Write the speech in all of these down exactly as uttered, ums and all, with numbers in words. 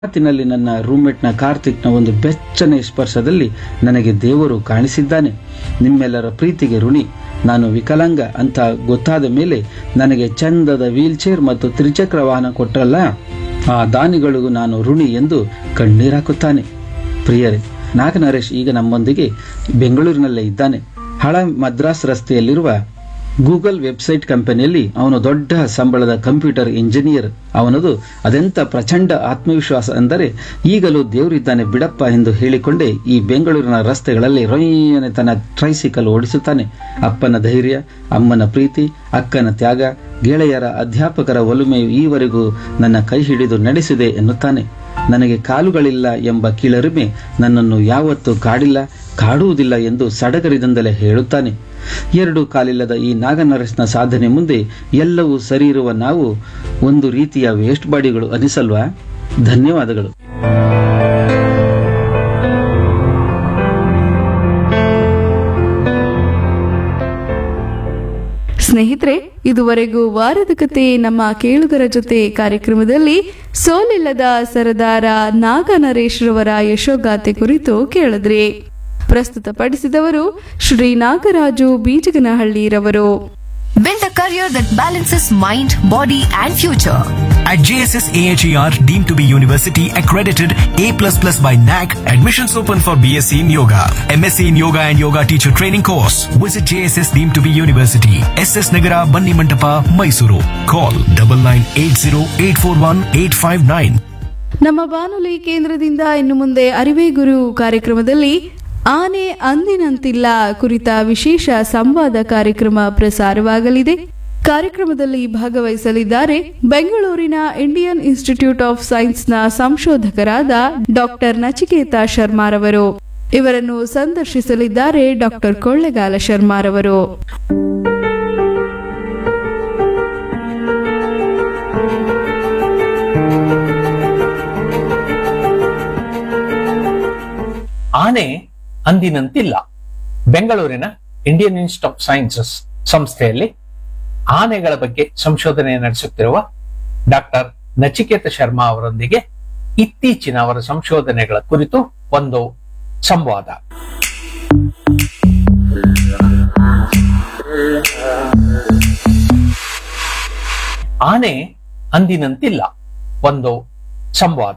ಮಾತಿನಲ್ಲಿ ನನ್ನ ರೂಮ್ಮೇಟ್ನ ಕಾರ್ತಿಕ್ನ ಒಂದು ಬೆಚ್ಚನೆ ಸ್ಪರ್ಶದಲ್ಲಿ ನನಗೆ ದೇವರು ಕಾಣಿಸಿದ್ದಾನೆ. ನಿಮ್ಮೆಲ್ಲರ ಪ್ರೀತಿಗೆ ಋಣಿ. ನಾನು ವಿಕಲಾಂಗ ಅಂತ ಗೊತ್ತಾದ ಮೇಲೆ ನನಗೆ ಚಂದದ ವೀಲ್ ಚೇರ್ ಮತ್ತು ತ್ರಿಚಕ್ರ ವಾಹನ ಕೊಟ್ಟರಲ್ಲ, ಆ ದಾನಿಗಳಿಗೂ ನಾನು ಋಣಿ ಎಂದು ಕಣ್ಣೀರಾಕುತ್ತಾನೆ. ಪ್ರಿಯರೇ, ನಾಗನರೇಶ್ ಈಗ ನಮ್ಮೊಂದಿಗೆ ಬೆಂಗಳೂರಿನಲ್ಲೇ ಇದ್ದಾನೆ. ಹಳ ಮದ್ರಾಸ್ ರಸ್ತೆಯಲ್ಲಿರುವ ಗೂಗಲ್ ವೆಬ್ಸೈಟ್ ಕಂಪನಿಯಲ್ಲಿ ಅವನು ದೊಡ್ಡ ಸಂಬಳದ ಕಂಪ್ಯೂಟರ್ ಇಂಜಿನಿಯರ್. ಅವನದು ಅದೆಂತ ಪ್ರಚಂಡ ಆತ್ಮವಿಶ್ವಾಸ ಅಂದರೆ, ಈಗಲೂ ದೇವರಿದ್ದಾನೆ ಬಿಡಪ್ಪ ಎಂದು ಹೇಳಿಕೊಂಡೇ ಈ ಬೆಂಗಳೂರಿನ ರಸ್ತೆಗಳಲ್ಲಿ ರೊಯ್ಯನೆ ತನ್ನ ಟ್ರೈಸಿಕಲ್ ಓಡಿಸುತ್ತಾನೆ. ಅಪ್ಪನ ಧೈರ್ಯ, ಅಮ್ಮನ ಪ್ರೀತಿ, ಅಕ್ಕನ ತ್ಯಾಗ, ಗೆಳೆಯರ ಅಧ್ಯಾಪಕರ ಒಲುಮೆಯು ಈವರೆಗೂ ನನ್ನ ಕೈ ಹಿಡಿದು ನಡೆಸಿದೆ ಎನ್ನುತ್ತಾನೆ. ನನಗೆ ಕಾಲುಗಳಿಲ್ಲ ಎಂಬ ಕೀಳರಿಮೆ ನನ್ನನ್ನು ಯಾವತ್ತೂ ಕಾಡಿಲ್ಲ, ಕಾಡುವುದಿಲ್ಲ ಎಂದು ಸಡಗರದಿಂದಲೇ ಹೇಳುತ್ತಾನೆ. ಎರಡು ಕಾಲಿಲ್ಲದ ಈ ನಾಗನರೇಶ್ನ ಸಾಧನೆ ಮುಂದೆ ಎಲ್ಲವೂ ಸರಿ ಇರುವ ನಾವು ಒಂದು ರೀತಿಯ ವೇಸ್ಟ್ ಬಾಡಿಗಳು ಅನಿಸಲ್ವಾ? ಧನ್ಯವಾದಗಳು. ಸ್ನೇಹಿತರೆ, ಇದುವರೆಗೂ ವಾರದ ಕತೆ ನಮ್ಮ ಕೇಳುಗರ ಜೊತೆ ಕಾರ್ಯಕ್ರಮದಲ್ಲಿ ಸೋಲಿಲ್ಲದ ಸರದಾರ ನಾಗನರೇಶ್ ರವರ ಯಶೋಗಾಥೆ ಕುರಿತು ಕೇಳಿದ್ರಿ. ಪ್ರಸ್ತುತಪಡಿಸಿದವರು Shri Nagaraju ಬೀಜಗನಹಳ್ಳಿರವರು. Build a career that balances mind, body and future. At J S S A H E R, deemed to be university accredited A plus plus by N A C, admissions open for B S c in Yoga, M S c in Yoga and Yoga Teacher Training course. Visit J S S deemed to be university, S S Nagara, Banni Mantapa, Mysuru. Call nine nine eight zero eight four one eight five nine. ನಮ್ಮ ಬಾನುಲಿ ಕೇಂದ್ರದಿಂದ ಇನ್ನು ಮುಂದೆ ಅರಿವೇ ಗುರು ಕಾರ್ಯಕ್ರಮದಲ್ಲಿ ಆನೆ ಅಂದಿನಂತಿಲ್ಲ ಕುರಿತ ವಿಶೇಷ ಸಂವಾದ ಕಾರ್ಯಕ್ರಮ ಪ್ರಸಾರವಾಗಲಿದೆ. ಕಾರ್ಯಕ್ರಮದಲ್ಲಿ ಭಾಗವಹಿಸಲಿದ್ದಾರೆ ಬೆಂಗಳೂರಿನ Indian institute of ಸೈನ್ಸ್ನ ಸಂಶೋಧಕರಾದ doctor Nachiketa ಶರ್ಮಾರವರು. ಇವರನ್ನು ಸಂದರ್ಶಿಸಲಿದ್ದಾರೆ ಡಾಕ್ಟರ್ ಕೊಳ್ಳೆಗಾಲ ಶರ್ಮಾರವರು. ಆನೆ ಅಂದಿನಂತಿಲ್ಲ. ಬೆಂಗಳೂರಿನ ಇಂಡಿಯನ್ ಇನ್ಸ್ಟಿಟ್ಯೂಟ್ ಆಫ್ ಸೈನ್ಸಸ್ ಸಂಸ್ಥೆಯಲ್ಲಿ ಆನೆಗಳ ಬಗ್ಗೆ ಸಂಶೋಧನೆ ನಡೆಸುತ್ತಿರುವ ಡಾಕ್ಟರ್ ನಚಿಕೇತ ಶರ್ಮಾ ಅವರೊಂದಿಗೆ ಇತ್ತೀಚಿನ ಅವರ ಸಂಶೋಧನೆಗಳ ಕುರಿತು ಒಂದು ಸಂವಾದ. ಆನೆ ಅಂದಿನಂತಿಲ್ಲ ಒಂದು ಸಂವಾದ.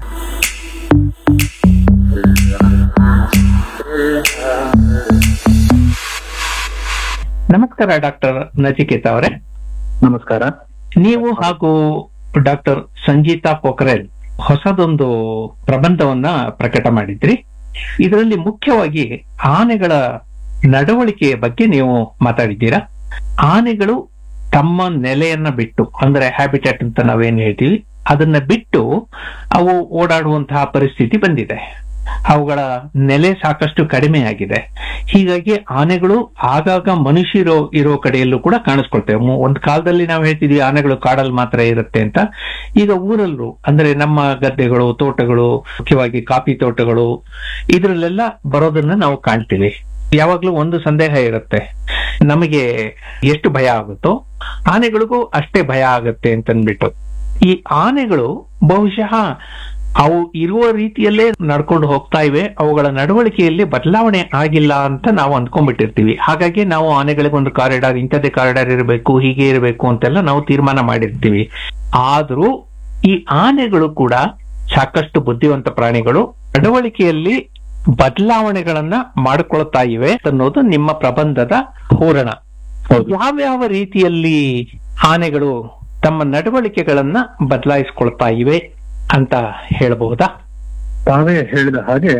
ನಮಸ್ಕಾರ ಡಾಕ್ಟರ್ ನಚಿಕೇತ ಅವರೇ. ನಮಸ್ಕಾರ. ನೀವು ಹಾಗೂ ಡಾಕ್ಟರ್ ಸಂಗೀತಾ ಪೋಖರೇಲ್ ಹೊಸದೊಂದು ಪ್ರಬಂಧವನ್ನ ಪ್ರಕಟ ಮಾಡಿದ್ರಿ. ಇದರಲ್ಲಿ ಮುಖ್ಯವಾಗಿ ಆನೆಗಳ ನಡವಳಿಕೆಯ ಬಗ್ಗೆ ನೀವು ಮಾತಾಡಿದ್ದೀರಾ. ಆನೆಗಳು ತಮ್ಮ ನೆಲೆಯನ್ನ ಬಿಟ್ಟು, ಅಂದ್ರೆ ಹ್ಯಾಬಿಟ್ಯಾಟ್ ಅಂತ ನಾವೇನ್ ಹೇಳ್ತೀವಿ, ಅದನ್ನ ಬಿಟ್ಟು ಅವು ಓಡಾಡುವಂತಹ ಪರಿಸ್ಥಿತಿ ಬಂದಿದೆ. ಅವುಗಳ ನೆಲೆ ಸಾಕಷ್ಟು ಕಡಿಮೆ ಆಗಿದೆ. ಹೀಗಾಗಿ ಆನೆಗಳು ಆಗಾಗ ಮನುಷ್ಯರು ಇರೋ ಕಡೆಯಲ್ಲೂ ಕೂಡ ಕಾಣಿಸ್ಕೊಳ್ತೇವೆ. ಒಂದ್ ಕಾಲದಲ್ಲಿ ನಾವು ಹೇಳ್ತಿದ್ವಿ ಆನೆಗಳು ಕಾಡಲ್ಲಿ ಮಾತ್ರ ಇರುತ್ತೆ ಅಂತ. ಈಗ ಊರಲ್ಲೂ, ಅಂದ್ರೆ ನಮ್ಮ ಗದ್ದೆಗಳು, ತೋಟಗಳು, ಮುಖ್ಯವಾಗಿ ಕಾಫಿ ತೋಟಗಳು, ಇದ್ರಲ್ಲೆಲ್ಲ ಬರೋದನ್ನ ನಾವು ಕಾಣ್ತೀವಿ. ಯಾವಾಗ್ಲೂ ಒಂದು ಸಂದೇಹ ಇರುತ್ತೆ, ನಮಗೆ ಎಷ್ಟು ಭಯ ಆಗುತ್ತೋ ಆನೆಗಳಿಗೂ ಅಷ್ಟೇ ಭಯ ಆಗುತ್ತೆ ಅಂತನ್ಬಿಟ್ಟು. ಈ ಆನೆಗಳು ಬಹುಶಃ ಅವು ಇರುವ ರೀತಿಯಲ್ಲೇ ನಡ್ಕೊಂಡು ಹೋಗ್ತಾ ಇವೆ, ಅವುಗಳ ನಡವಳಿಕೆಯಲ್ಲಿ ಬದಲಾವಣೆ ಆಗಿಲ್ಲ ಅಂತ ನಾವು ಅಂದ್ಕೊಂಡ್ಬಿಟ್ಟಿರ್ತೀವಿ. ಹಾಗಾಗಿ ನಾವು ಆನೆಗಳಿಗೆ ಒಂದು ಕಾರಿಡಾರ್, ಇಂಥದ್ದೇ ಕಾರಿಡಾರ್ ಇರಬೇಕು, ಹೀಗೆ ಇರಬೇಕು ಅಂತೆಲ್ಲ ನಾವು ತೀರ್ಮಾನ ಮಾಡಿರ್ತೀವಿ. ಆದ್ರೂ ಈ ಆನೆಗಳು ಕೂಡ ಸಾಕಷ್ಟು ಬುದ್ಧಿವಂತ ಪ್ರಾಣಿಗಳು, ನಡವಳಿಕೆಯಲ್ಲಿ ಬದಲಾವಣೆಗಳನ್ನ ಮಾಡಿಕೊಳ್ತಾ ಇವೆ ಅನ್ನೋದು ನಿಮ್ಮ ಪ್ರಬಂಧದ ಹೂರಣ. ಯಾವ್ಯಾವ ರೀತಿಯಲ್ಲಿ ಆನೆಗಳು ತಮ್ಮ ನಡವಳಿಕೆಗಳನ್ನ ಬದಲಾಯಿಸ್ಕೊಳ್ತಾ ಇವೆ ಅಂತ ಹೇಳಬಹುದಾ? ತಾವೇ ಹೇಳಿದ ಹಾಗೆ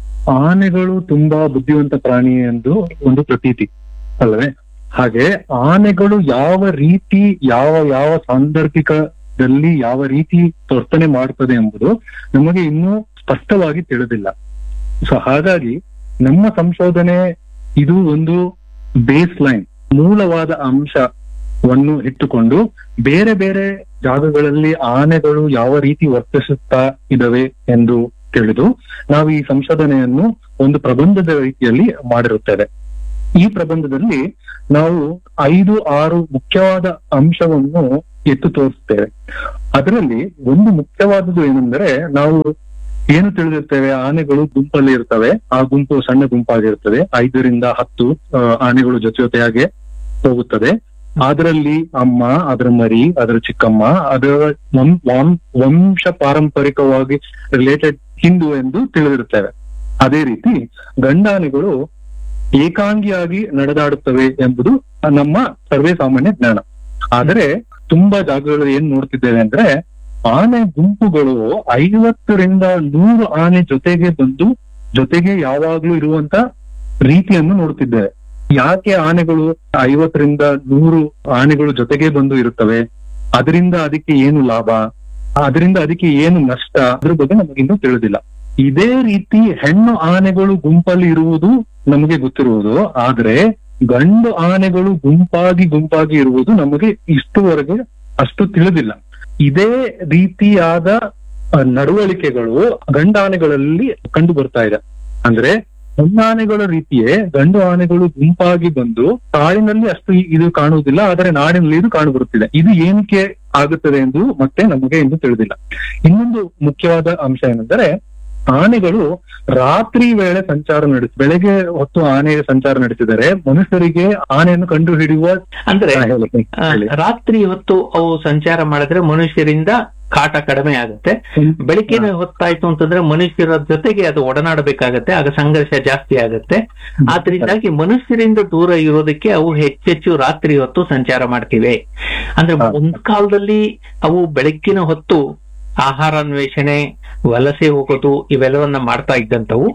ಆನೆಗಳು ತುಂಬಾ ಬುದ್ಧಿವಂತ ಪ್ರಾಣಿ ಎಂದು ಒಂದು ಪ್ರತೀತಿ ಅಲ್ಲವೇ? ಹಾಗೆ ಆನೆಗಳು ಯಾವ ರೀತಿ, ಯಾವ ಯಾವ ಸಾಂದರ್ಭಿಕದಲ್ಲಿ ಯಾವ ರೀತಿ ವರ್ತನೆ ಮಾಡುತ್ತದೆ ಎಂಬುದು ನಮಗೆ ಇನ್ನೂ ಸ್ಪಷ್ಟವಾಗಿ ತಿಳಿದಿಲ್ಲ. ಸೊ ಹಾಗಾಗಿ ನಮ್ಮ ಸಂಶೋಧನೆ ಇದು ಒಂದು ಬೇಸ್ ಲೈನ್, ಮೂಲವಾದ ಅಂಶವನ್ನು ಇಟ್ಟುಕೊಂಡು ಬೇರೆ ಬೇರೆ ಜಾಗಗಳಲ್ಲಿ ಆನೆಗಳು ಯಾವ ರೀತಿ ವರ್ತಿಸುತ್ತಾ ಇದಾವೆ ಎಂದು ತಿಳಿದು ನಾವು ಈ ಸಂಶೋಧನೆಯನ್ನು ಒಂದು ಪ್ರಬಂಧದ ರೀತಿಯಲ್ಲಿ ಮಾಡಿರುತ್ತೇವೆ. ಈ ಪ್ರಬಂಧದಲ್ಲಿ ನಾವು ಐದು ಆರು ಮುಖ್ಯವಾದ ಅಂಶವನ್ನು ಎತ್ತು ತೋರಿಸ್ತೇವೆ. ಅದರಲ್ಲಿ ಒಂದು ಮುಖ್ಯವಾದದ್ದು ಏನೆಂದರೆ, ನಾವು ಏನು ತಿಳಿದಿರ್ತೇವೆ, ಆನೆಗಳು ಗುಂಪಲ್ಲಿ ಇರ್ತವೆ. ಆ ಗುಂಪು ಸಣ್ಣ ಗುಂಪಾಗಿರ್ತದೆ, ಐದರಿಂದ ಹತ್ತು ಆ, ಆನೆಗಳು ಜೊತೆ ಜೊತೆಯಾಗಿ ಹೋಗುತ್ತದೆ. ಅದರಲ್ಲಿ ಅಮ್ಮ, ಅದರ ಮರಿ, ಅದರ ಚಿಕ್ಕಮ್ಮ, ಅದರ ವಂಶ ವಂಶ- ವಂಶ ಪಾರಂಪರಿಕವಾಗಿ ರಿಲೇಟೆಡ್ ಹಿಂದೂ ಎಂದು ತಿಳಿದಿರ್ತೇವೆ. ಅದೇ ರೀತಿ ಗಂಡಾನೆಗಳು ಏಕಾಂಗಿಯಾಗಿ ನಡೆದಾಡುತ್ತವೆ ಎಂಬುದು ನಮ್ಮ ಸರ್ವೇ ಸಾಮಾನ್ಯ ಜ್ಞಾನ. ಆದರೆ ತುಂಬಾ ಜಾಗಗಳು ಏನ್ ನೋಡ್ತಿದ್ದೇವೆ ಅಂದ್ರೆ, ಆನೆ ಗುಂಪುಗಳು ಐವತ್ತರಿಂದ ನೂರು ಆನೆ ಜೊತೆಗೆ ಬಂದು ಜೊತೆಗೆ ಯಾವಾಗ್ಲೂ ಇರುವಂತ ರೀತಿಯನ್ನು ನೋಡ್ತಿದ್ದೇವೆ. ಯಾಕೆ ಆನೆಗಳು ಐವತ್ತರಿಂದ ನೂರು ಆನೆಗಳು ಜೊತೆಗೆ ಬಂದು ಇರುತ್ತವೆ? ಅದರಿಂದ ಅದಕ್ಕೆ ಏನು ಲಾಭ, ಅದರಿಂದ ಅದಕ್ಕೆ ಏನು ನಷ್ಟ, ಅದ್ರ ಬಗ್ಗೆ ನಮಗಿನ್ನೂ ತಿಳಿದಿಲ್ಲ. ಇದೇ ರೀತಿ ಹೆಣ್ಣು ಆನೆಗಳು ಗುಂಪಲ್ಲಿ ಇರುವುದು ನಮಗೆ ಗೊತ್ತಿರುವುದು, ಆದ್ರೆ ಗಂಡು ಆನೆಗಳು ಗುಂಪಾಗಿ ಗುಂಪಾಗಿ ಇರುವುದು ನಮಗೆ ಇಷ್ಟುವರೆಗೆ ಅಷ್ಟು ತಿಳಿದಿಲ್ಲ. ಇದೇ ರೀತಿಯಾದ ಆ, ನಡವಳಿಕೆಗಳು ಗಂಡಾನೆಗಳಲ್ಲಿ ಕಂಡು ಬರ್ತಾ ಇದೆ. ಅಂದ್ರೆ ಹೆಣ್ಣಾನೆಗಳ ರೀತಿಯೇ ಗಂಡು ಆನೆಗಳು ಗುಂಪಾಗಿ ಬಂದು ಕಾಡಿನಲ್ಲಿ ಅಷ್ಟು ಇದು ಕಾಣುವುದಿಲ್ಲ, ಆದರೆ ನಾಡಿನಲ್ಲಿ ಇದು ಕಾಣು ಬರುತ್ತಿದೆ. ಇದು ಏನಕ್ಕೆ ಆಗುತ್ತದೆ ಎಂದು ಮತ್ತೆ ನಮಗೆ ಇನ್ನೂ ತಿಳಿದಿಲ್ಲ. ಇನ್ನೊಂದು ಮುಖ್ಯವಾದ ಅಂಶ ಏನೆಂದರೆ, ಆನೆಗಳು ರಾತ್ರಿ ವೇಳೆ ಸಂಚಾರ ನಡೆಸಿ ಬೆಳಗ್ಗೆ ಹೊತ್ತು ಆನೆ ಸಂಚಾರ ನಡೆಸಿದರೆ ಮನುಷ್ಯರಿಗೆ ಆನೆಯನ್ನು ಕಂಡು ಹಿಡಿಯುವ ಅಂದ್ರೆ ಹಾ, ಹೇಳಿ, ಆ, ಹೇಳಿ. ರಾತ್ರಿ ಹೊತ್ತು ಅವು ಸಂಚಾರ ಮಾಡಿದ್ರೆ ಮನುಷ್ಯರಿಂದ ಕಾಟ ಕಡಿಮೆ ಆಗುತ್ತೆ. ಬೆಳಕಿನ ಹೊತ್ತಾಯ್ತು ಅಂತಂದ್ರೆ ಮನುಷ್ಯರ ಜೊತೆಗೆ ಅದು ಒಡನಾಡಬೇಕಾಗತ್ತೆ, ಆಗ ಸಂಘರ್ಷ ಜಾಸ್ತಿ ಆಗುತ್ತೆ. ಆದ್ರಿಂದಾಗಿ ಮನುಷ್ಯರಿಂದ ದೂರ ಇರೋದಕ್ಕೆ ಅವು ಹೆಚ್ಚೆಚ್ಚು ರಾತ್ರಿ ಹೊತ್ತು ಸಂಚಾರ ಮಾಡ್ತಿವೆ. ಅಂದ್ರೆ ಹಾ. ಒಂದ್ ಕಾಲದಲ್ಲಿ ಅವು ಬೆಳಕಿನ ಹೊತ್ತು ಆಹಾರ ಅನ್ವೇಷಣೆ, ವಲಸೆ ಹೋಗೋದು ಇವೆಲ್ಲವನ್ನ ಮಾಡ್ತಾ ಇದ್ದಂತವು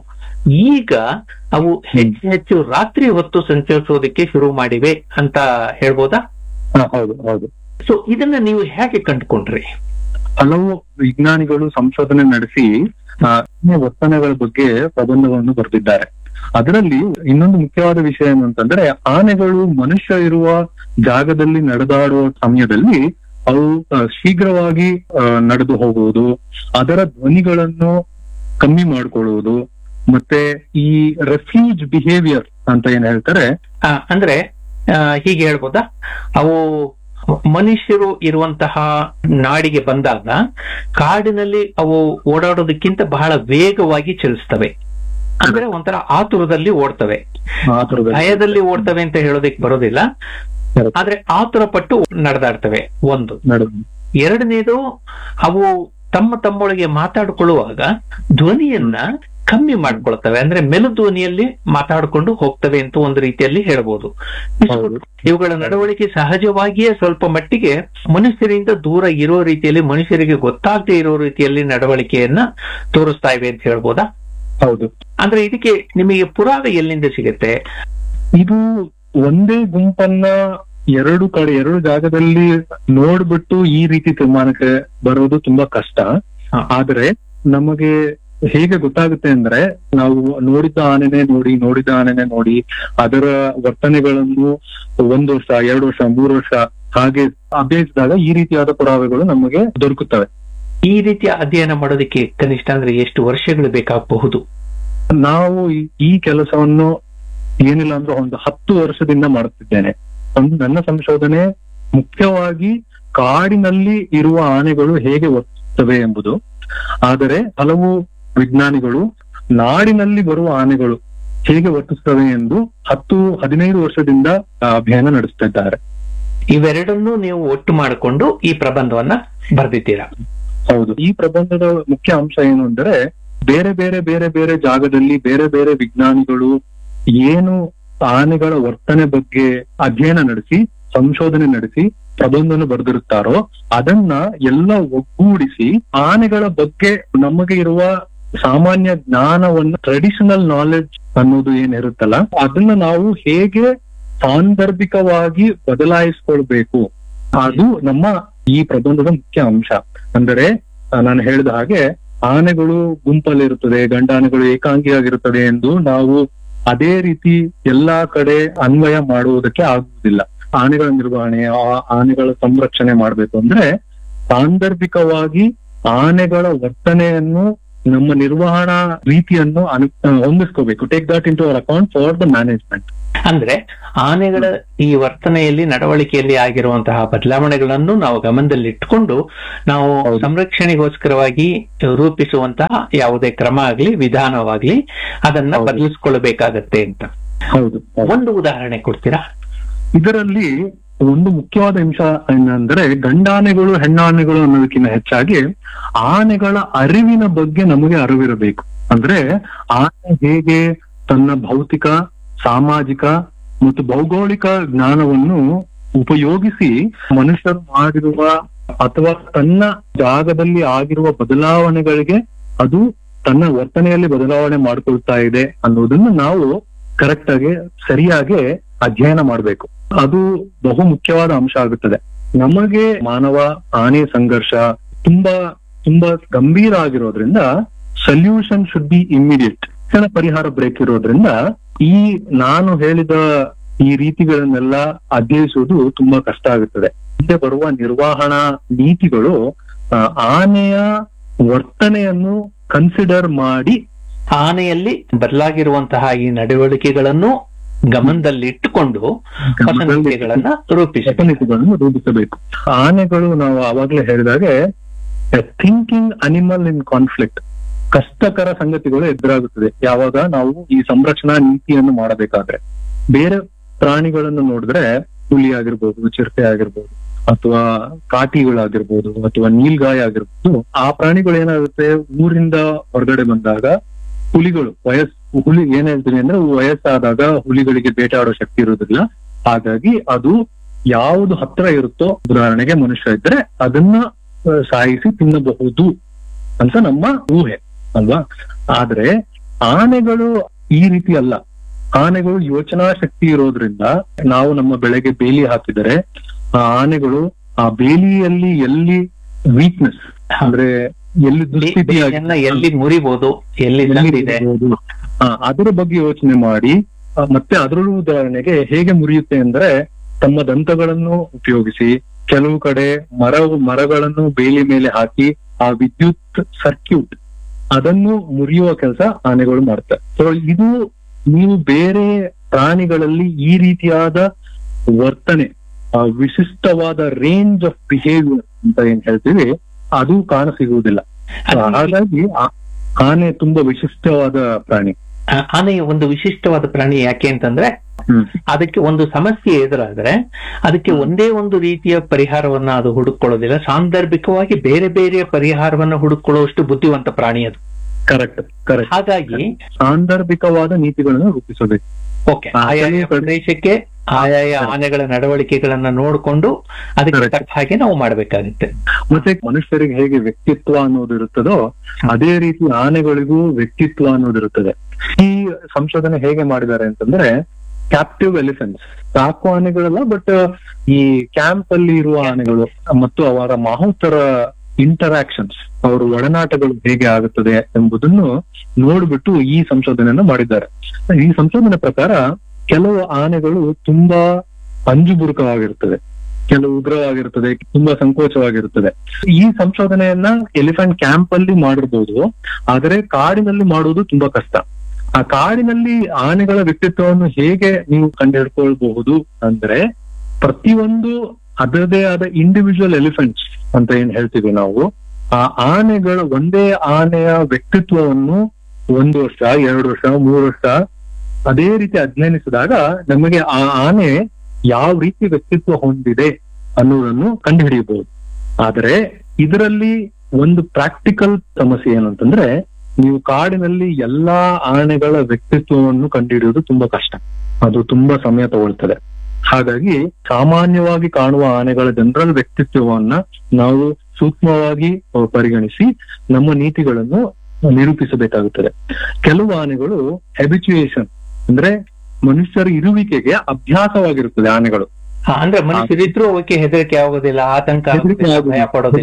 ಈಗ ಅವು ಹೆಚ್ಚು ಹೆಚ್ಚು ರಾತ್ರಿ ಹೊತ್ತು ಸಂಚರಿಸೋದಕ್ಕೆ ಶುರು ಮಾಡಿವೆ ಅಂತ ಹೇಳ್ಬೋದಾ? ಹಾ, ಹೌದು ಹೌದು. ಸೊ ಇದನ್ನ ನೀವು ಹೇಗೆ ಕಂಡುಕೊಂಡ್ರಿ? ಹಲವು ವಿಜ್ಞಾನಿಗಳು ಸಂಶೋಧನೆ ನಡೆಸಿ ಆ, ಆನೆ ವರ್ತನೆಗಳ ಬಗ್ಗೆ ಪ್ರಬಂಧವನ್ನು ಬರೆದಿದ್ದಾರೆ. ಅದರಲ್ಲಿ ಇನ್ನೊಂದು ಮುಖ್ಯವಾದ ವಿಷಯ ಏನಂತಂದ್ರೆ, ಆನೆಗಳು ಮನುಷ್ಯ ಇರುವ ಜಾಗದಲ್ಲಿ ನಡೆದಾಡುವ ಸಮಯದಲ್ಲಿ ಅವು ಆ, ಶೀಘ್ರವಾಗಿ ಆ, ನಡೆದು ಹೋಗುವುದು, ಅದರ ಧ್ವನಿಗಳನ್ನು ಕಮ್ಮಿ ಮಾಡಿಕೊಳ್ಳುವುದು, ಮತ್ತೆ ಈ ರೆಫ್ಯೂಜ್ ಬಿಹೇವಿಯರ್ ಅಂತ ಏನ್ ಹೇಳ್ತಾರೆ. ಆ, ಅಂದ್ರೆ ಆ, ಹೀಗೆ ಹೇಳ್ಬೋದಾ, ಅವು ಮನುಷ್ಯರು ಇರುವಂತಹ ನಾಡಿಗೆ ಬಂದಾಗ ಕಾಡಿನಲ್ಲಿ ಅವು ಓಡಾಡೋದಕ್ಕಿಂತ ಬಹಳ ವೇಗವಾಗಿ ಚಲಿಸ್ತವೆ. ಅಂದ್ರೆ ಒಂಥರ ಆತುರದಲ್ಲಿ ಓಡ್ತವೆ, ಆ ಥರದಲ್ಲಿ. ಭಯದಲ್ಲಿ ಓಡ್ತವೆ ಅಂತ ಹೇಳೋದಕ್ಕೆ ಬರೋದಿಲ್ಲ, ಆದ್ರೆ ಆತುರ ಪಟ್ಟು ನಡೆದಾಡ್ತವೆ. ಒಂದು. ನಡೆದು ಎರಡನೇದು, ಅವು ತಮ್ಮ ತಮ್ಮೊಳಗೆ ಮಾತಾಡಿಕೊಳ್ಳುವಾಗ ಧ್ವನಿಯನ್ನ ಕಮ್ಮಿ ಮಾಡ್ಕೊಳ್ತವೆ, ಅಂದ್ರೆ ಮೆಲು ಧ್ವನಿಯಲ್ಲಿ ಮಾತಾಡಿಕೊಂಡು ಹೋಗ್ತವೆ ಅಂತ ಒಂದು ರೀತಿಯಲ್ಲಿ ಹೇಳ್ಬೋದು. ಹೌದು. ಇವುಗಳ ನಡವಳಿಕೆ ಸಹಜವಾಗಿಯೇ ಸ್ವಲ್ಪ ಮಟ್ಟಿಗೆ ಮನುಷ್ಯರಿಂದ ದೂರ ಇರೋ ರೀತಿಯಲ್ಲಿ, ಮನುಷ್ಯರಿಗೆ ಗೊತ್ತಾಗದೆ ಇರೋ ರೀತಿಯಲ್ಲಿ ನಡವಳಿಕೆಯನ್ನ ತೋರಿಸ್ತಾ ಇವೆ ಅಂತ ಹೇಳ್ಬೋದಾ? ಹೌದು. ಅಂದ್ರೆ ಇದಕ್ಕೆ ನಿಮಗೆ ಪುರಾವೆ ಎಲ್ಲಿಂದ ಸಿಗುತ್ತೆ? ಇದು ಒಂದೇ ಗುಂಪನ್ನ ಎರಡು ಕಡೆ ಎರಡು ಜಾಗದಲ್ಲಿ ನೋಡ್ಬಿಟ್ಟು ಈ ರೀತಿ ತೀರ್ಮಾನಕ್ಕೆ ಬರೋದು ತುಂಬಾ ಕಷ್ಟ. ಹಾ. ಆದ್ರೆ ನಮಗೆ ಹೇಗೆ ಗೊತ್ತಾಗುತ್ತೆ ಅಂದ್ರೆ, ನಾವು ನೋಡಿದ ಆನೆನೆ ನೋಡಿ ನೋಡಿದ ಆನೆನೆ ನೋಡಿ ಅದರ ವರ್ತನೆಗಳನ್ನು ಒಂದು ವರ್ಷ, ಎರಡು ವರ್ಷ, ಮೂರು ವರ್ಷ ಹಾಗೆ ಅಭ್ಯಸಿದಾಗ ಈ ರೀತಿಯಾದ ಪುರಾವೆಗಳು ನಮಗೆ ದೊರಕುತ್ತವೆ. ಈ ರೀತಿಯ ಅಧ್ಯಯನ ಮಾಡೋದಕ್ಕೆ ಕನಿಷ್ಠ ಅಂದ್ರೆ ಎಷ್ಟು ವರ್ಷಗಳು ಬೇಕಾಗಬಹುದು? ನಾವು ಈ- ಈ ಕೆಲಸವನ್ನು ಏನಿಲ್ಲ ಅಂದ್ರೆ ಒಂದು ಹತ್ತು ವರ್ಷದಿಂದ ಮಾಡುತ್ತಿದ್ದೇನೆ. ಒಂದು ನನ್ನ ಸಂಶೋಧನೆ ಮುಖ್ಯವಾಗಿ ಕಾಡಿನಲ್ಲಿ ಇರುವ ಆನೆಗಳು ಹೇಗೆ ವರ್ತಿಸುತ್ತವೆ ಎಂಬುದು. ಆದರೆ ಹಲವು ವಿಜ್ಞಾನಿಗಳು ನಾಡಿನಲ್ಲಿ ಬರುವ ಆನೆಗಳು ಹೇಗೆ ವರ್ತಿಸುತ್ತವೆ ಎಂದು ಹತ್ತು ಹದಿನೈದು ವರ್ಷದಿಂದ ಆ, ಅಧ್ಯಯನ ನಡೆಸುತ್ತಿದ್ದಾರೆ. ಇವೆರಡನ್ನೂ ನೀವು ಒಟ್ಟು ಮಾಡಿಕೊಂಡು ಈ ಪ್ರಬಂಧವನ್ನ ಬರೆದಿದ್ದೀರಾ? ಹೌದು. ಈ ಪ್ರಬಂಧದ ಮುಖ್ಯ ಅಂಶ ಏನು ಅಂದ್ರೆ, ಬೇರೆ ಬೇರೆ ಬೇರೆ ಬೇರೆ ಜಾಗದಲ್ಲಿ ಬೇರೆ ಬೇರೆ ವಿಜ್ಞಾನಿಗಳು ಏನು ಆನೆಗಳ ವರ್ತನೆ ಬಗ್ಗೆ ಅಧ್ಯಯನ ನಡೆಸಿ ಸಂಶೋಧನೆ ನಡೆಸಿ ಪ್ರಬಂಧವನ್ನು ಬರೆದಿರುತ್ತಾರೋ ಅದನ್ನ ಎಲ್ಲ ಒಗ್ಗೂಡಿಸಿ ಆನೆಗಳ ಬಗ್ಗೆ ನಮಗೆ ಇರುವ ಸಾಮಾನ್ಯ ಜ್ಞಾನವನ್ನು, ಟ್ರೆಡಿಷನಲ್ ನಾಲೆಡ್ಜ್ ಅನ್ನೋದು ಏನಿರುತ್ತಲ್ಲ, ಅದನ್ನ ನಾವು ಹೇಗೆ ಸಾಂದರ್ಭಿಕವಾಗಿ ಬದಲಾಯಿಸ್ಕೊಳ್ಬೇಕು, ಅದು ನಮ್ಮ ಈ ಪ್ರಬಂಧದ ಮುಖ್ಯ ಅಂಶ. ಅಂದರೆ ಆ, ನಾನು ಹೇಳಿದ ಹಾಗೆ ಆನೆಗಳು ಗುಂಪಲ್ಲಿರುತ್ತದೆ, ಗಂಡಾನೆಗಳು ಏಕಾಂಗಿಯಾಗಿರುತ್ತದೆ ಎಂದು ನಾವು ಅದೇ ರೀತಿ ಎಲ್ಲಾ ಕಡೆ ಅನ್ವಯ ಮಾಡುವುದಕ್ಕೆ ಆಗುವುದಿಲ್ಲ. ಆನೆಗಳ ನಿರ್ವಹಣೆ, ಆ ಆನೆಗಳ ಸಂರಕ್ಷಣೆ ಮಾಡ್ಬೇಕು ಅಂದ್ರೆ ಸಾಂದರ್ಭಿಕವಾಗಿ ಆನೆಗಳ ವರ್ತನೆಯನ್ನು ನಮ್ಮ ನಿರ್ವಹಣಾ ರೀತಿಯನ್ನು ಅನು ಹೊಂದಿಸ್ಕೋಬೇಕು. Take that in to our account for the management. ಅಂದ್ರೆ ಆನೆಗಳ ಈ ವರ್ತನೆಯಲ್ಲಿ ನಡವಳಿಕೆಯಲ್ಲಿ ಆಗಿರುವಂತಹ ಬದಲಾವಣೆಗಳನ್ನು ನಾವು ಗಮನದಲ್ಲಿಟ್ಟುಕೊಂಡು ನಾವು ಸಂರಕ್ಷಣೆಗೋಸ್ಕರವಾಗಿ ರೂಪಿಸುವಂತಹ ಯಾವುದೇ ಕ್ರಮ ಆಗ್ಲಿ ವಿಧಾನವಾಗ್ಲಿ ಅದನ್ನ ಬದಲಿಸ್ಕೊಳ್ಬೇಕಾಗತ್ತೆ ಅಂತ. ಹೌದು. ಒಂದು ಉದಾಹರಣೆ ಕೊಡ್ತೀರಾ? ಇದರಲ್ಲಿ ಒಂದು ಮುಖ್ಯವಾದ ಅಂಶ ಏನಂದ್ರೆ ಗಂಡಾನೆಗಳು ಹೆಣ್ಣಾನೆಗಳು ಅನ್ನೋದಕ್ಕಿಂತ ಹೆಚ್ಚಾಗಿ ಆನೆಗಳ ಅರಿವಿನ ಬಗ್ಗೆ ನಮಗೆ ಅರಿವಿರಬೇಕು. ಅಂದ್ರೆ ಆನೆ ಹೇಗೆ ತನ್ನ ಭೌತಿಕ, ಸಾಮಾಜಿಕ ಮತ್ತು ಭೌಗೋಳಿಕ ಜ್ಞಾನವನ್ನು ಉಪಯೋಗಿಸಿ ಮನುಷ್ಯರು ಮಾಡಿರುವ ಅಥವಾ ತನ್ನ ಜಾಗದಲ್ಲಿ ಆಗಿರುವ ಬದಲಾವಣೆಗಳಿಗೆ ಅದು ತನ್ನ ವರ್ತನೆಯಲ್ಲಿ ಬದಲಾವಣೆ ಮಾಡಿಕೊಳ್ತಾ ಇದೆ ಅನ್ನೋದನ್ನು ನಾವು ಕರೆಕ್ಟ್ ಆಗಿ ಸರಿಯಾಗಿ ಅಧ್ಯಯನ ಮಾಡಬೇಕು. ಅದು ಬಹು ಮುಖ್ಯವಾದ ಅಂಶ ಆಗುತ್ತದೆ. ನಮಗೆ ಮಾನವ ಆನೆ ಸಂಘರ್ಷ ತುಂಬಾ ತುಂಬಾ ಗಂಭೀರ ಆಗಿರೋದ್ರಿಂದ ಸೊಲ್ಯೂಷನ್ ಶುಡ್ ಬಿ ಇಮಿಡಿಯೇಟ್. ಕ್ಷಣ ಪರಿಹಾರ ಬ್ರೇಕ್ ಇರೋದ್ರಿಂದ ಈ ನಾನು ಹೇಳಿದ ಈ ರೀತಿಗಳನ್ನೆಲ್ಲ ಅಧ್ಯಯಿಸುವುದು ತುಂಬಾ ಕಷ್ಟ ಆಗುತ್ತದೆ. ಮುಂದೆ ಬರುವ ನಿರ್ವಹಣಾ ನೀತಿಗಳು ಆನೆಯ ವರ್ತನೆಯನ್ನು ಕನ್ಸಿಡರ್ ಮಾಡಿ ಆನೆಯಲ್ಲಿ ಬದಲಾಗಿರುವಂತಹ ಈ ನಡವಳಿಕೆಗಳನ್ನು ಗಮನದಲ್ಲಿಟ್ಟುಕೊಂಡು ಹೊಸ ನೀತಿಗಳನ್ನ ರೂಪಿಸಗಳನ್ನು ರೂಪಿಸಬೇಕು. ಆನೆಗಳು ನಾವು ಆವಾಗಲೇ ಹೇಳಿದಾಗೆ ಥಿಂಕಿಂಗ್ ಅನಿಮಲ್ ಇನ್ ಕಾನ್ಫ್ಲಿಕ್ಟ್, ಕಷ್ಟಕರ ಸಂಗತಿಗಳು ಎದುರಾಗುತ್ತದೆ ಯಾವಾಗ ನಾವು ಈ ಸಂರಕ್ಷಣಾ ನೀತಿಯನ್ನು ಮಾಡಬೇಕಾದ್ರೆ. ಬೇರೆ ಪ್ರಾಣಿಗಳನ್ನು ನೋಡಿದ್ರೆ ಹುಲಿ ಆಗಿರ್ಬೋದು, ಚಿರತೆ ಆಗಿರ್ಬೋದು, ಅಥವಾ ಕಾಟಿಗಳಾಗಿರ್ಬೋದು, ಅಥವಾ ನೀಲ್ಗಾಯ ಆಗಿರ್ಬೋದು, ಆ ಪ್ರಾಣಿಗಳು ಏನಾಗುತ್ತೆ, ಊರಿಂದ ಹೊರಗಡೆ ಬಂದಾಗ ಹುಲಿಗಳು ವಯಸ್ ಹುಲಿ ಏನ್ ಹೇಳ್ತೀವಿ ಅಂದ್ರೆ ವಯಸ್ಸಾದಾಗ ಹುಲಿಗಳಿಗೆ ಬೇಟೆಯಾಡೋ ಶಕ್ತಿ ಇರೋದಿಲ್ಲ. ಹಾಗಾಗಿ ಅದು ಯಾವುದು ಹತ್ರ ಇರುತ್ತೋ, ಉದಾಹರಣೆಗೆ ಮನುಷ್ಯ ಇದ್ರೆ ಅದನ್ನ ಸಾಯಿಸಿ ತಿನ್ನಬಹುದು ಅಂತ ನಮ್ಮ ಊಹೆ ಅಲ್ವಾ. ಆದ್ರೆ ಆನೆಗಳು ಈ ರೀತಿ ಅಲ್ಲ. ಆನೆಗಳು ಯೋಚನಾ ಶಕ್ತಿ ಇರೋದ್ರಿಂದ ನಾವು ನಮ್ಮ ಬೆಳೆಗೆ ಬೇಲಿ ಹಾಕಿದರೆ ಆ ಆನೆಗಳು ಆ ಬೇಲಿಯಲ್ಲಿ ಎಲ್ಲಿ ವೀಕ್ನೆಸ್ ಅಂದ್ರೆ ಎಲ್ಲಿ ದುಸ್ಥಿತಿಯಾಗಿ ಎಲ್ಲಿ ಮುರಿಬಹುದು, ಎಲ್ಲಿ ಅದರ ಬಗ್ಗೆ ಯೋಚನೆ ಮಾಡಿ ಮತ್ತೆ ಅದರಲ್ಲೂ ಉದಾಹರಣೆಗೆ ಹೇಗೆ ಮುರಿಯುತ್ತೆ ಅಂದ್ರೆ ತಮ್ಮ ದಂತಗಳನ್ನು ಉಪಯೋಗಿಸಿ ಕೆಲವು ಕಡೆ ಮರ ಮರಗಳನ್ನು ಬೇಲಿ ಮೇಲೆ ಹಾಕಿ ಆ ವಿದ್ಯುತ್ ಸರ್ಕ್ಯೂಟ್ ಅದನ್ನು ಮುರಿಯುವ ಕೆಲಸ ಆನೆಗಳು ಮಾಡ್ತಾರೆ. ಸೊ ಇದು ನೀವು ಬೇರೆ ಪ್ರಾಣಿಗಳಲ್ಲಿ ಈ ರೀತಿಯಾದ ವರ್ತನೆ, ವಿಶಿಷ್ಟವಾದ ರೇಂಜ್ ಆಫ್ ಬಿಹೇವಿಯರ್ ಅಂತ ಏನ್ ಹೇಳ್ತೀವಿ ಅದು ಕಾಣ ಸಿಗುವುದಿಲ್ಲ. ಹಾಗಾಗಿ ಆನೆ ತುಂಬಾ ವಿಶಿಷ್ಟವಾದ ಪ್ರಾಣಿ. ಆನೆ ಒಂದು ವಿಶಿಷ್ಟವಾದ ಪ್ರಾಣಿ ಯಾಕೆ ಅಂತಂದ್ರೆ ಅದಕ್ಕೆ ಒಂದು ಸಮಸ್ಯೆ ಎದುರಾದ್ರೆ ಅದಕ್ಕೆ ಒಂದೇ ಒಂದು ರೀತಿಯ ಪರಿಹಾರವನ್ನ ಅದು ಹುಡುಕೊಳ್ಳೋದಿಲ್ಲ. ಸಾಂದರ್ಭಿಕವಾಗಿ ಬೇರೆ ಬೇರೆ ಪರಿಹಾರವನ್ನ ಹುಡುಕೊಳ್ಳುವಷ್ಟು ಬುದ್ಧಿವಂತ ಪ್ರಾಣಿ ಅದು. ಕರೆಕ್ಟ್ ಕರೆಕ್ಟ್ ಹಾಗಾಗಿ ಸಾಂದರ್ಭಿಕವಾದ ನೀತಿಗಳನ್ನು ರೂಪಿಸಬೇಕು. ಓಕೆ, ಆಯಾಯ ಪ್ರದೇಶಕ್ಕೆ ಆಯಾಯ ಆನೆಗಳ ನಡವಳಿಕೆಗಳನ್ನ ನೋಡಿಕೊಂಡು ಅದಕ್ಕೆ ತಕ್ಕ ಹಾಗೆ ನಾವು ಮಾಡ್ಬೇಕಾಗುತ್ತೆ. ಮತ್ತೆ ಮನುಷ್ಯರಿಗೆ ಹೇಗೆ ವ್ಯಕ್ತಿತ್ವ ಅನ್ನೋದು ಇರುತ್ತದೋ ಅದೇ ರೀತಿ ಆನೆಗಳಿಗೂ ವ್ಯಕ್ತಿತ್ವ ಅನ್ನೋದಿರುತ್ತದೆ. ಈ ಸಂಶೋಧನೆ ಹೇಗೆ ಮಾಡಿದ್ದಾರೆ ಅಂತಂದ್ರೆ ಕ್ಯಾಪ್ಟಿವ್ ಎಲಿಫೆಂಟ್ಸ್, ಸಾಕು ಆನೆಗಳಲ್ಲ ಬಟ್ ಈ ಕ್ಯಾಂಪ್ ಅಲ್ಲಿ ಇರುವ ಆನೆಗಳು ಮತ್ತು ಅವರ ಮಾಹುತರ ಇಂಟರಾಕ್ಷನ್ಸ್, ಅವರ ಒಡನಾಟಗಳು ಹೇಗೆ ಆಗುತ್ತದೆ ಎಂಬುದನ್ನು ನೋಡ್ಬಿಟ್ಟು ಈ ಸಂಶೋಧನೆಯನ್ನು ಮಾಡಿದ್ದಾರೆ. ಈ ಸಂಶೋಧನೆ ಪ್ರಕಾರ ಕೆಲವು ಆನೆಗಳು ತುಂಬಾ ಅಂಜುಬುರುಕವಾಗಿರುತ್ತದೆ, ಕೆಲವು ಉಗ್ರವಾಗಿರುತ್ತದೆ, ತುಂಬಾ ಸಂಕೋಚವಾಗಿರುತ್ತದೆ. ಈ ಸಂಶೋಧನೆಯನ್ನ ಎಲಿಫೆಂಟ್ ಕ್ಯಾಂಪ್ ಅಲ್ಲಿ ಮಾಡಿರ್ಬೋದು, ಆದರೆ ಕಾಡಿನಲ್ಲಿ ಮಾಡುವುದು ತುಂಬಾ ಕಷ್ಟ. ಆ ಕಾಡಿನಲ್ಲಿ ಆನೆಗಳ ವ್ಯಕ್ತಿತ್ವವನ್ನು ಹೇಗೆ ನೀವು ಕಂಡುಹಿಡ್ಕೊಳ್ಬಹುದು ಅಂದ್ರೆ ಪ್ರತಿಯೊಂದು ಅದರದೇ ಆದ ಇಂಡಿವಿಜುವಲ್ ಎಲಿಫೆಂಟ್ಸ್ ಅಂತ ಏನ್ ಹೇಳ್ತೀವಿ ನಾವು, ಆ ಆನೆಗಳ ಒಂದೇ ಆನೆಯ ವ್ಯಕ್ತಿತ್ವವನ್ನು ಒಂದು ವರ್ಷ, ಎರಡು ವರ್ಷ, ಮೂರು ವರ್ಷ ಅದೇ ರೀತಿ ಅಧ್ಯಯನಿಸಿದಾಗ ನಮಗೆ ಆ ಆನೆ ಯಾವ ರೀತಿ ವ್ಯಕ್ತಿತ್ವ ಹೊಂದಿದೆ ಅನ್ನೋದನ್ನು ಕಂಡುಹಿಡಿಯಬಹುದು. ಆದರೆ ಇದರಲ್ಲಿ ಒಂದು ಪ್ರಾಕ್ಟಿಕಲ್ ಸಮಸ್ಯೆ ಏನಂತಂದ್ರೆ ನೀವು ಕಾಡಿನಲ್ಲಿ ಎಲ್ಲಾ ಆನೆಗಳ ವ್ಯಕ್ತಿತ್ವವನ್ನು ಕಂಡುಹಿಡಿಯೋದು ತುಂಬಾ ಕಷ್ಟ, ಅದು ತುಂಬಾ ಸಮಯ ತಗೊಳ್ತದೆ. ಹಾಗಾಗಿ ಸಾಮಾನ್ಯವಾಗಿ ಕಾಣುವ ಆನೆಗಳ ಜನರಲ್ ವ್ಯಕ್ತಿತ್ವವನ್ನ ನಾವು ಸೂಕ್ಷ್ಮವಾಗಿ ಪರಿಗಣಿಸಿ ನಮ್ಮ ನೀತಿಗಳನ್ನು ನಿರೂಪಿಸಬೇಕಾಗುತ್ತದೆ. ಕೆಲವು ಆನೆಗಳು ಹ್ಯಾಬಿಚುಯೇಷನ್ ಅಂದ್ರೆ ಮನುಷ್ಯರ ಇರುವಿಕೆಗೆ ಅಭ್ಯಾಸವಾಗಿರುತ್ತದೆ ಆನೆಗಳು. ಅಂದ್ರೆ ಮನುಷ್ಯರಿದ್ರು ಅವಕ್ಕೆ ಹೆದರಿಕೆ ಆಗೋದಿಲ್ಲ, ಆತಂಕ ಭಯ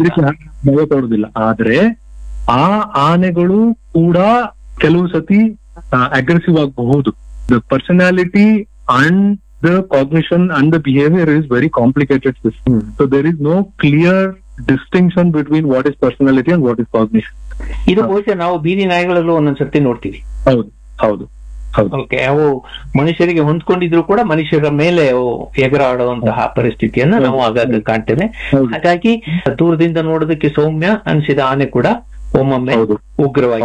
ಪಡೋದಿಲ್ಲ. ಆದ್ರೆ ಆ ಆನೆಗಳು ಕೂಡ ಕೆಲವು ಸತಿ ಅಗ್ರೆಸಿವ್ ಆಗಬಹುದು. The personality and the cognition and the behavior is very complicated system. So there is no clear distinction between what is personality and what is cognition. ಇದು ಬಹುಶಃ ನಾವು ಬೀದಿ ನಾಯಿಗಳಲ್ಲೂ ಒಂದೊಂದ್ಸರ್ತಿ ನೋಡ್ತೀವಿ. ಹೌದು ಹೌದು ಹೌದು. ಓಕೆ, ಅವು ಮನುಷ್ಯರಿಗೆ ಹೊಂದ್ಕೊಂಡಿದ್ರು ಕೂಡ ಮನುಷ್ಯರ ಮೇಲೆ ಅವು ಎಗರಾಡುವಂತಹ ಪರಿಸ್ಥಿತಿಯನ್ನ ನಾವು ಆಗಾಗ ಕಾಣ್ತೇವೆ. ಹೌದು. ಹಾಗಾಗಿ ದೂರದಿಂದ ನೋಡೋದಕ್ಕೆ ಸೌಮ್ಯ ಅನಿಸಿದ ಆನೆ ಕೂಡ ಒಮ್ಮೊಮ್ಮೆ ಹೌದು. ಉಗ್ರವಾಗಿ